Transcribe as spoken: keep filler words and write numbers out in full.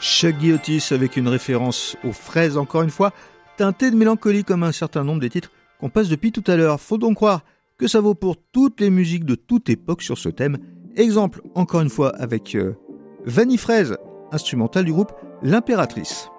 Shuggy Otis avec une référence aux fraises encore une fois, teintée de mélancolie comme un certain nombre des titres qu'on passe depuis tout à l'heure. Faut donc croire que ça vaut pour toutes les musiques de toute époque sur ce thème. Exemple encore une fois avec euh, Vanille Fraise, instrumental du groupe L'Impératrice.